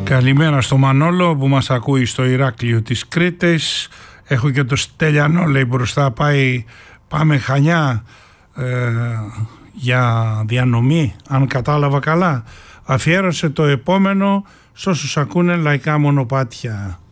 Καλημέρα στο Μανόλο που μας ακούει στο Ηράκλειο της Κρήτης. Έχω και το Στέλιανό, λέει, μπροστά. Πάμε Χανιά για διανομή, αν κατάλαβα καλά. Αφιέρωσε το επόμενο σ' όσους ακούνε λαϊκά μονοπάτια.